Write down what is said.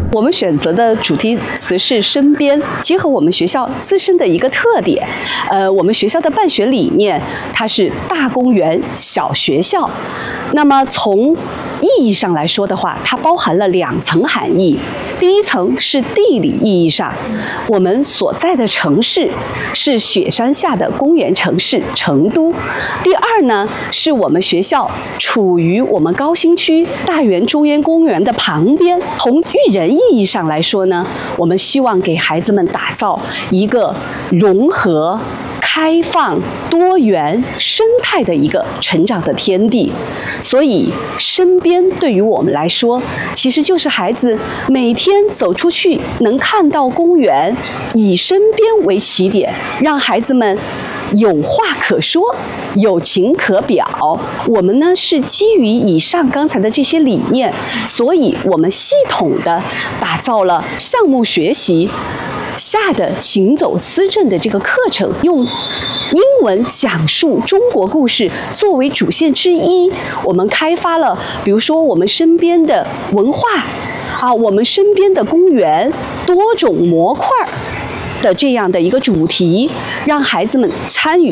我们选择的主题词是身边，结合我们学校自身的一个特点。我们学校的办学理念，它是大公园小学校。那么从意义上来说的话，它包含了2层含义。第一层是地理意义上，我们所在的城市是雪山下的公园城市成都。第二呢，是我们学校处于我们高新区大园中央公园的旁边。从育人意义上来说呢，我们希望给孩子们打造一个融合、开放、多元、生态的一个成长的天地。所以身边对于我们来说，其实就是孩子每天走出去能看到公园，以身边为起点，让孩子们有话可说，有情可表。我们呢是基于以上刚才的这些理念，所以我们系统的打造了项目学习下的行走思政的这个课程，用英文讲述中国故事作为主线之一。我们开发了比如说我们身边的文化我们身边的公园，多种模块的这样的一个主题，让孩子们参与